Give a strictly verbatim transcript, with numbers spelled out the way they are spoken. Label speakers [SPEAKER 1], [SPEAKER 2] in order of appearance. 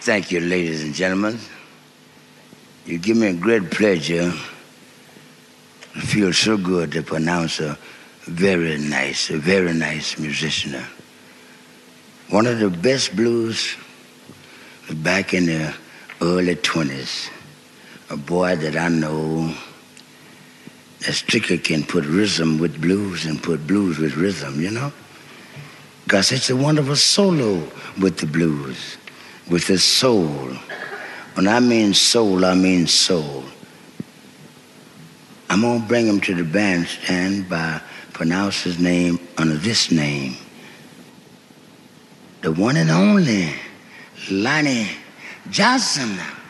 [SPEAKER 1] Thank you, ladies and gentlemen. You give me a great pleasure. It feels so good to pronounce a very nice, a very nice musician. One of the best blues back in the early twenties. A boy that I know that strictly can put rhythm with blues and put blues with rhythm, you know? Because it's a wonderful solo with the blues, with the soul. When I mean soul, I mean soul. I'm gonna bring him to the bandstand by pronounce his name under this name. The one and only Lonnie Johnson.